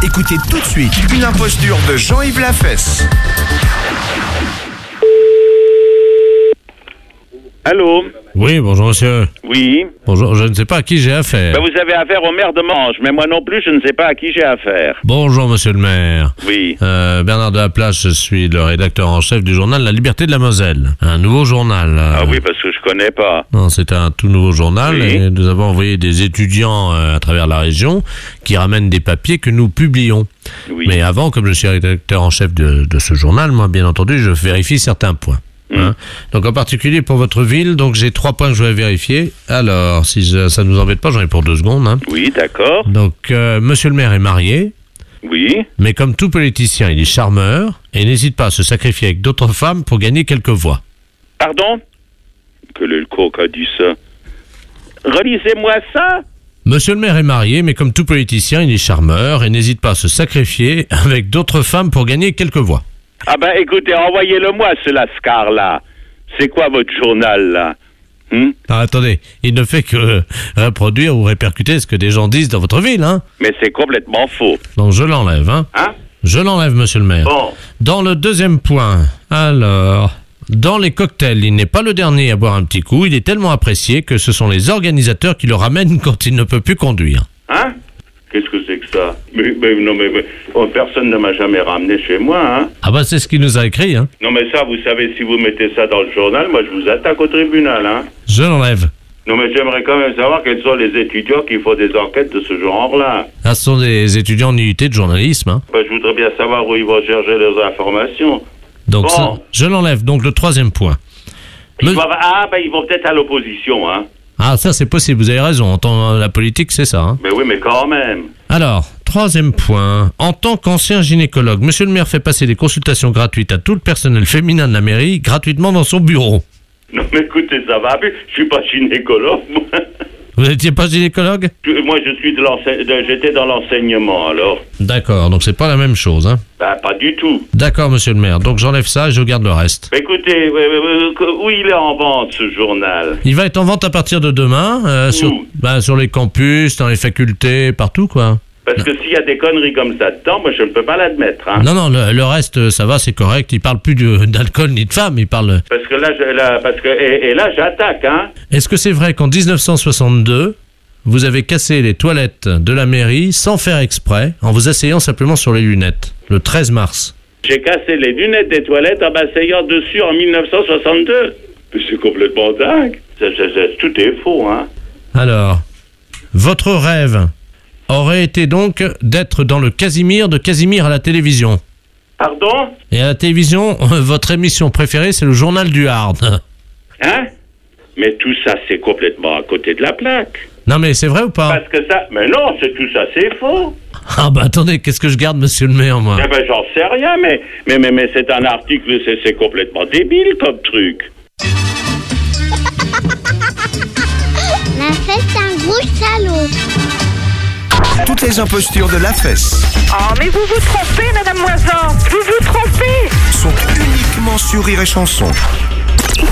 Écoutez tout de suite une imposture de Jean-Yves Lafesse. Allô? Oui, bonjour monsieur. Oui. Bonjour, je ne sais pas à qui j'ai affaire. Ben, vous avez affaire au maire de Manche, mais moi non plus, je ne sais pas à qui j'ai affaire. Bonjour monsieur le maire. Oui. Bernard de la Place, je suis le rédacteur en chef du journal La Liberté de la Moselle. Un nouveau journal. Ah oui, parce que je connais pas. Non, c'est un tout nouveau journal Oui. et nous avons envoyé des étudiants à travers la région qui ramènent des papiers que nous publions. Oui. Mais avant, comme je suis rédacteur en chef de ce journal, moi bien entendu, je vérifie certains points. Hein. Donc en particulier pour votre ville, donc j'ai 3 points que je vais vérifier. Alors, si ça ne nous embête pas, j'en ai pour 2 secondes. Hein. Oui, d'accord. Donc, monsieur le maire est marié, Oui. mais comme tout politicien, il est charmeur et n'hésite pas à se sacrifier avec d'autres femmes pour gagner quelques voix. Pardon? Que le coq a dit ça. Relisez-moi ça. Monsieur le maire est marié, mais comme tout politicien, il est charmeur et n'hésite pas à se sacrifier avec d'autres femmes pour gagner quelques voix. Ah ben écoutez, envoyez-le-moi ce lascar-là. C'est quoi votre journal, là? Ah, attendez, il ne fait que reproduire ou répercuter ce que des gens disent dans votre ville, hein. Mais c'est complètement faux. Donc je l'enlève, hein. Hein? Je l'enlève, monsieur le maire. Bon. Dans le deuxième point, alors, dans les cocktails, il n'est pas le dernier à boire un petit coup, il est tellement apprécié que ce sont les organisateurs qui le ramènent quand il ne peut plus conduire. Hein? Qu'est-ce que c'est que ça? Mais personne ne m'a jamais ramené chez moi, hein? Ah bah c'est ce qu'il nous a écrit, hein. Non mais ça, vous savez, si vous mettez ça dans le journal, moi je vous attaque au tribunal, hein? Je l'enlève. Non mais j'aimerais quand même savoir quels sont les étudiants qui font des enquêtes de ce genre-là. Ah, ce sont des étudiants en UT de journalisme, hein. Ben, je voudrais bien savoir où ils vont chercher leurs informations. Donc Bon. ça, je l'enlève. Donc le troisième point. Ils vont peut-être à l'opposition, hein? Ah, ça c'est possible, vous avez raison. En tant la politique, c'est ça, hein. Mais oui, mais quand même. Alors, troisième point. En tant qu'ancien gynécologue, monsieur le maire fait passer des consultations gratuites à tout le personnel féminin de la mairie, gratuitement dans son bureau. Non mais écoutez, ça va plus. Je suis pas gynécologue, moi. Vous n'étiez pas gynécologue? Moi, je suis j'étais dans l'enseignement, alors. D'accord, donc c'est pas la même chose, hein. Ben, pas du tout. D'accord, monsieur le maire. Donc j'enlève ça et je garde le reste. Écoutez, où il est en vente, ce journal? Il va être en vente à partir de demain, sur les campus, dans les facultés, partout, quoi. Parce que s'il y a des conneries comme ça dedans, moi, je ne peux pas l'admettre, hein. Non, le reste, ça va, c'est correct. Il parle plus d'alcool ni de femmes, il parle... Parce que là, là, j'attaque, hein. Est-ce que c'est vrai qu'en 1962, vous avez cassé les toilettes de la mairie sans faire exprès, en vous asseyant simplement sur les lunettes, le 13 mars? J'ai cassé les lunettes des toilettes en m'asseyant dessus en 1962. Mais c'est complètement dingue. Tout est faux, hein. Alors, votre rêve aurait été donc d'être dans le Casimir de Casimir à la télévision. Pardon? Et à la télévision, votre émission préférée, c'est le journal du Hard. Hein? Mais tout ça, c'est complètement à côté de la plaque. Non mais c'est vrai ou pas? Parce que ça... Mais non, tout ça, c'est faux. Ah bah attendez, qu'est-ce que je garde, monsieur le maire, moi? Eh ben, j'en sais rien, mais c'est un article, c'est complètement débile comme truc. Lafesse, c'est un gros salaud. Toutes les impostures de Lafesse Oh, mais vous vous trompez, Madame Moisan. Vous vous trompez. sont uniquement sur Rire et Chanson. Rire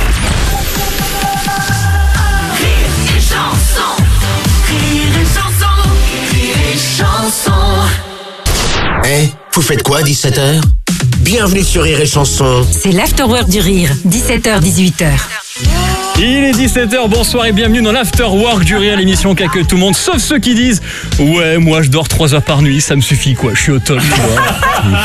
et chanson, rire et chanson, rire et chanson. Vous faites quoi à 17h? Bienvenue sur Rire et Chanson. C'est l'Afterwork du Rire, 17h-18h. Il est 17h, bonsoir et bienvenue dans l'Afterwork du Rire, l'émission qui accueille tout le monde, sauf ceux qui disent « Ouais, moi je dors 3 heures par nuit, ça me suffit quoi, je suis au top, tu vois. »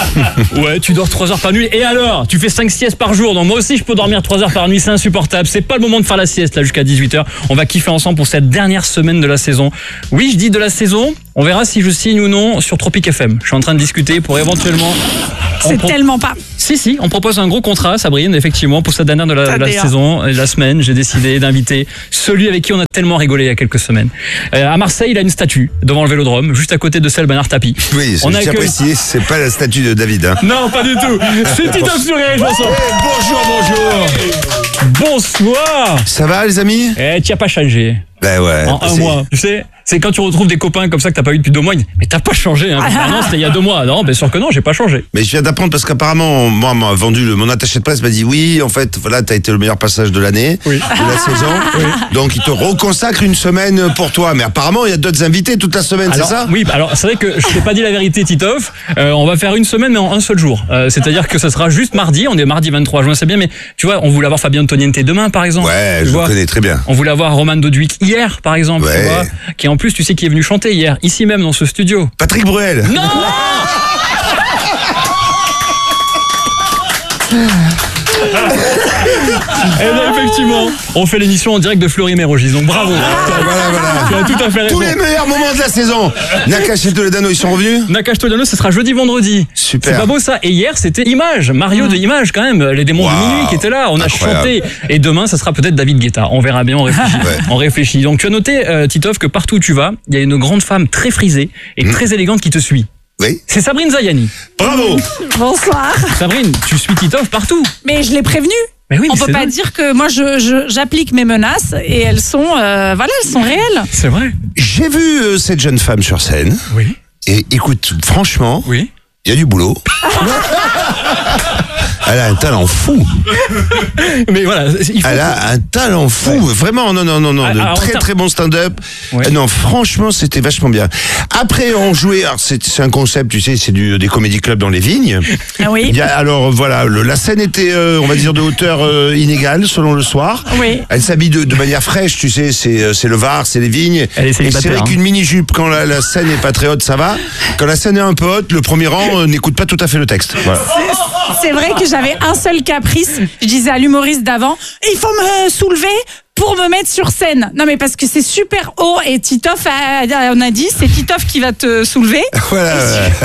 Ouais, tu dors 3 heures par nuit, et alors? Tu fais 5 siestes par jour, donc moi aussi je peux dormir 3 heures par nuit, c'est insupportable, c'est pas le moment de faire la sieste là jusqu'à 18h. On va kiffer ensemble pour cette dernière semaine de la saison. Oui, je dis de la saison, on verra si je signe ou non sur Tropic FM. Je suis en train de discuter pour éventuellement... C'est tellement pas... Si, on propose un gros contrat, Sabrine, effectivement, pour cette dernière de la saison et la semaine. J'ai décidé d'inviter celui avec qui on a tellement rigolé il y a quelques semaines. À Marseille, il a une statue devant le Vélodrome, juste à côté de celle Bernard Tapie. Oui, j'ai apprécié, c'est pas la statue de David. Hein. Non, pas du tout. C'est Titoff sur Rire et Chanson. Bonjour. Bonsoir. Ça va, les amis? Tu n'as pas changé. Ben ouais. En un mois, tu sais. C'est quand tu retrouves des copains comme ça que t'as pas eu depuis 2 mois, ils disent, mais t'as pas changé, hein. Ah non, c'était il y a 2 mois. Non, bien sûr que non, j'ai pas changé. Mais je viens d'apprendre parce qu'apparemment, moi, on m'a vendu mon attaché de presse m'a dit oui, en fait, voilà, t'as été le meilleur passage de l'année, de la saison. Oui. Donc, il te reconsacre une semaine pour toi. Mais apparemment, il y a d'autres invités toute la semaine, alors, c'est ça? Oui, alors c'est vrai que je t'ai pas dit la vérité, Titoff. On va faire une semaine, mais en un seul jour. C'est-à-dire que ça sera juste mardi. On est mardi 23 juin, c'est bien. Mais tu vois, on voulait avoir Fabien Antoniente demain, par exemple. Ouais, je le connais très bien. On voulait avoir Roman Doduic hier, par exemple. Ouais. Tu vois, qui en plus, tu sais, qui est venu chanter hier, ici même dans ce studio. Patrick Bruel. Non. Et là, effectivement, on fait l'émission en direct de Fleury-Mérogis. Donc bravo. Voilà. Tu as tout à fait raison. Tous les meilleurs moments de la saison. Nakache et Toledano, ils sont revenus? Nakache Toledano, ce sera jeudi, vendredi. Super. C'est pas beau ça. Et hier, c'était Image. Mario de Image, quand même. Les démons de minuit qui étaient là. On a chanté. Et demain, ça sera peut-être David Guetta. On verra bien, on réfléchit. On réfléchit. Donc tu as noté, Titoff, que partout où tu vas, il y a une grande femme très frisée et très élégante qui te suit. Oui. C'est Sabrine Zayani. Bravo. Bonsoir. Sabrine, tu suis Titoff partout. Mais je l'ai prévenu. Mais oui, on peut pas dire que moi j'applique mes menaces et elles sont elles sont réelles. C'est vrai. J'ai vu cette jeune femme sur scène. Oui. Et écoute, franchement, oui, il y a du boulot. Elle a un talent fou. Mais voilà, elle a un talent fou. Ouais. Vraiment, non. Alors, très bon stand-up. Ouais. Non, franchement, c'était vachement bien. Après, on jouait. Alors, c'est un concept, tu sais, c'est des comédie clubs dans les vignes. Ah oui. Alors voilà, la scène était, on va dire, de hauteur inégale selon le soir. Oui. Elle s'habille de manière fraîche, tu sais, c'est le Var, c'est les vignes. Elle est célibataire. Et c'est vrai qu'une mini-jupe, quand la scène est pas très haute, ça va. Quand la scène est un peu haute, le premier rang n'écoute pas tout à fait le texte. Voilà. C'est vrai que j'avais un seul caprice. Je disais à l'humoriste d'avant, il faut me soulever pour me mettre sur scène. Non mais parce que c'est super haut et Titoff on a dit c'est Titoff qui va te soulever. Voilà.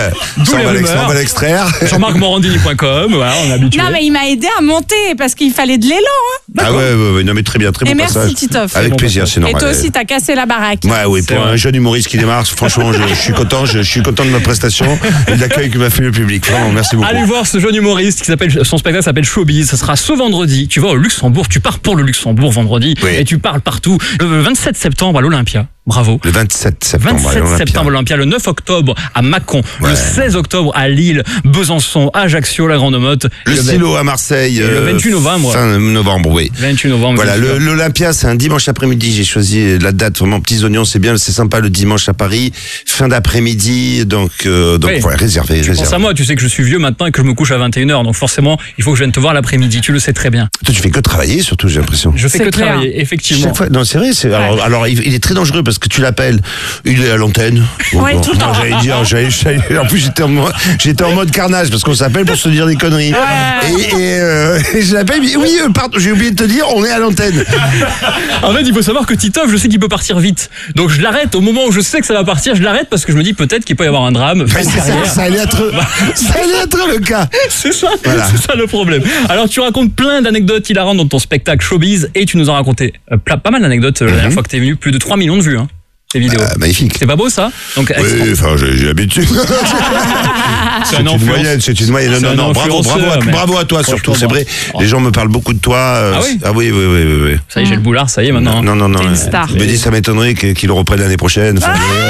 On va l'extraire. Jean-Marc-Morandini.com, voilà, on est habitué. Non mais il m'a aidé à monter parce qu'il fallait de l'élan. Hein. Ah ouais, non mais très bien, très bon passage. Merci Titoff. Avec plaisir, c'est normal. Et toi aussi t'as cassé la baraque. Ouais, oui, pour un jeune humoriste qui démarre, franchement, je suis content de ma prestation et de l'accueil que m'a fait le public. Vraiment, merci beaucoup. Allez voir ce jeune humoriste son spectacle s'appelle Showbiz. Ça sera ce vendredi. Tu vas au Luxembourg, tu pars pour le Luxembourg vendredi et tu parles partout. Le 27 septembre à l'Olympia. Bravo. Le 27 septembre à l'Olympia. Le 9 octobre à Mâcon. Le 16 octobre à Lille, Besançon, Ajaccio, la Grande Motte. Le Stylo à Marseille. Le 28 novembre. Fin novembre, oui. 28 novembre. Voilà, l'Olympia, c'est un dimanche après-midi. J'ai choisi la date, vraiment petits oignons, c'est bien, c'est sympa le dimanche à Paris. Fin d'après-midi, donc voilà, réservé. Pense à moi, tu sais que je suis vieux maintenant et que je me couche à 21h. Donc forcément, il faut que je vienne te voir l'après-midi. Tu le sais très bien. Toi, tu fais que travailler, surtout, j'ai l'impression. Je fais que travailler, effectivement. Chaque fois, non, c'est vrai. Alors, il est très dangereux parce que tu l'appelles, il est à l'antenne. Ouais, tout le temps. J'allais dire, en plus, j'étais en mode carnage parce qu'on s'appelle pour se dire des conneries. Et je l'appelle, il dit, oui, pardon, j'ai oublié de te dire, on est à l'antenne. En fait, il faut savoir que Titoff, je sais qu'il peut partir vite. Donc, je l'arrête au moment où je sais que ça va partir, je l'arrête parce que je me dis peut-être qu'il peut y avoir un drame. Ça allait être le cas. C'est ça, voilà. C'est ça le problème. Alors, tu racontes plein d'anecdotes hilarantes dans ton spectacle Showbiz et tu nous as raconté pas mal d'anecdotes la dernière fois que t'es venu, plus de 3 millions de vues, hein. Ces vidéos. Magnifique. C'est pas beau ça? Donc, oui, enfin, j'ai l'habitude. C'est une moyenne. Non, bravo à toi surtout. C'est vrai. Les gens me parlent beaucoup de toi. Ah oui? Ah oui. Ça y est, j'ai le boulard, ça y est maintenant. Non. T'es une star. Je me dis, ça m'étonnerait qu'ils le reprennent l'année prochaine.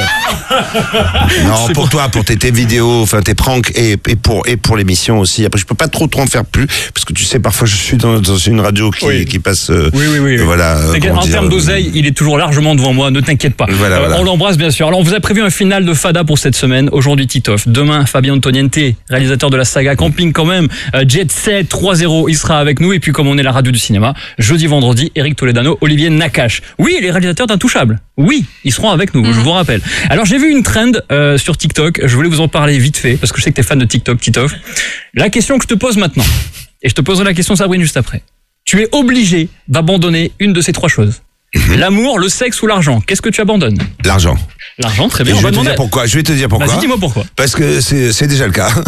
Non, pour toi, pour tes vidéos, enfin tes pranks et pour l'émission aussi. Après, je peux pas trop en faire plus parce que tu sais, parfois je suis dans une radio qui passe. Oui. Voilà. En termes d'oseille, il est toujours largement devant moi. Ne t'inquiète pas. Voilà. On l'embrasse bien sûr. Alors on vous a prévu un final de Fada pour cette semaine. Aujourd'hui Titoff, demain Fabien Antoniente, réalisateur de la saga Camping quand même, Jet Set 3.0, il sera avec nous. Et puis comme on est la radio du cinéma, jeudi, vendredi, Eric Toledano, Olivier Nakache. Oui, les réalisateurs d'Intouchables. Oui, ils seront avec nous, je vous rappelle. Alors j'ai vu une trend sur TikTok, je voulais vous en parler vite fait, parce que je sais que t'es fan de TikTok, Titoff. La question que je te pose maintenant, et je te poserai la question Sabrine juste après. Tu es obligé d'abandonner une de ces 3 choses. L'amour, le sexe ou l'argent. Qu'est-ce que tu abandonnes? L'argent. L'argent, très bien. Je vais te dire pourquoi. Vas-y, dis-moi pourquoi. Parce que c'est déjà le cas.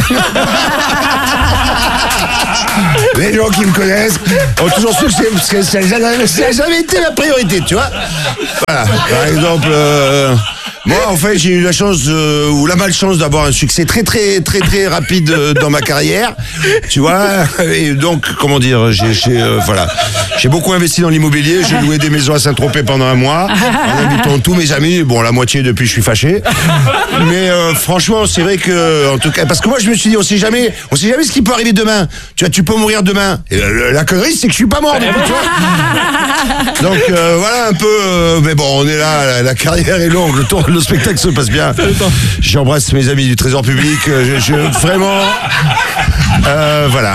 Les gens qui me connaissent ont toujours su que ça n'a jamais été ma priorité, tu vois. Voilà. Par exemple, Moi, en fait, j'ai eu la chance ou la malchance d'avoir un succès très rapide dans ma carrière. Tu vois, et donc, comment dire, j'ai beaucoup investi dans l'immobilier. J'ai loué des maisons à Saint-Tropez pendant un mois, en invitant tous mes amis. Bon, la moitié depuis, je suis fâché. Mais franchement, c'est vrai que, en tout cas, parce que moi, je me suis dit, on sait jamais ce qui peut arriver demain. Tu vois, tu peux mourir demain. Et la connerie, c'est que je suis pas mort. Tu vois. Donc voilà un peu. Mais bon, on est là. La carrière est longue. Le spectacle se passe bien. J'embrasse mes amis du Trésor public. Vraiment. Voilà.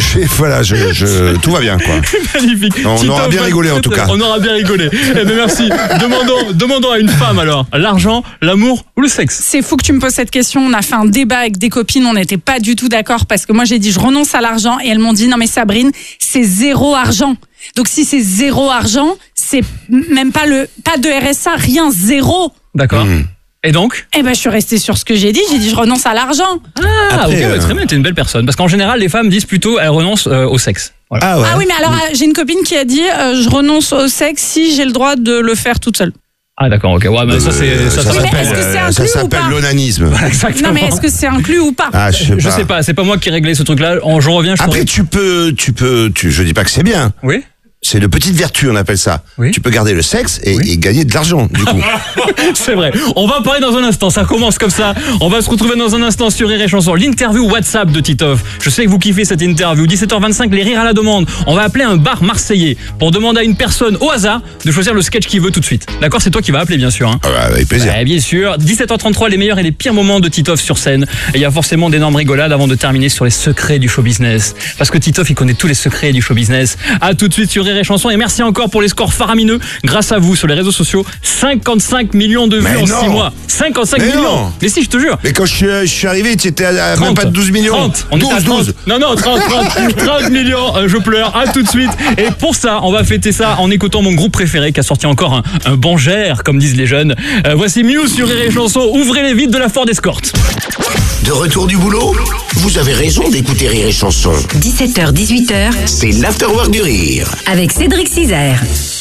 Tout va bien, quoi. Magnifique. On aura bien rigolé, en tout cas. On aura bien rigolé. Eh bien, merci. Demandons à une femme alors. L'argent, l'amour ou le sexe? C'est fou que tu me poses cette question. On a fait un débat avec des copines. On n'était pas du tout d'accord parce que moi, j'ai dit je renonce à l'argent et elles m'ont dit non, mais Sabrine, c'est zéro argent. Donc si c'est zéro argent, c'est même pas de RSA, rien, zéro. D'accord. Et donc? Eh ben, je suis restée sur ce que j'ai dit. J'ai dit je renonce à l'argent. Après, ok, très bien, t'es une belle personne. Parce qu'en général, les femmes disent plutôt elles renoncent au sexe. Voilà. Ah, ouais. Ah oui, mais alors j'ai une copine qui a dit je renonce au sexe si j'ai le droit de le faire toute seule. Ah d'accord, ok. Ouais, mais ça s'appelle l'onanisme. Exactement. Non, mais est-ce que c'est inclus ou pas? Ah, je sais pas, c'est pas moi qui ai réglé ce truc-là. Je reviens. Après, je dis pas que c'est bien. Oui. C'est de petites vertus, on appelle ça. Oui. Tu peux garder le sexe et gagner de l'argent, du coup. C'est vrai. On va en parler dans un instant. Ça commence comme ça. On va se retrouver dans un instant sur Rire et Chanson. L'interview WhatsApp de Titoff. Je sais que vous kiffez cette interview. 17h25, les rires à la demande. On va appeler un bar marseillais pour demander à une personne au hasard de choisir le sketch qu'il veut tout de suite. D'accord, c'est toi qui vas appeler, bien sûr. Hein. Ah bah, avec plaisir. Bien sûr. 17h33, les meilleurs et les pires moments de Titoff sur scène. Et il y a forcément d'énormes rigolades avant de terminer sur les secrets du show business. Parce que Titoff, il connaît tous les secrets du show business. À tout de suite sur Rire et Chanson. Et merci encore pour les scores faramineux. Grâce à vous sur les réseaux sociaux, 55 millions de vues en 6 mois. 55 millions. Non. Mais si, je te jure. Mais quand je suis arrivé, tu étais à 30, même pas de 12 millions. 30. On est à 12. Non, 30 millions. Je pleure. À tout de suite. Et pour ça, on va fêter ça en écoutant mon groupe préféré qui a sorti encore un bon gère, comme disent les jeunes. Voici Muse sur Rire et Chanson. Ouvrez les vitres de la Ford Escort. De retour du boulot? Vous avez raison d'écouter Rire et Chanson. 17h, 18h. C'est l'afterwork du rire. Avec Cédric Cizer.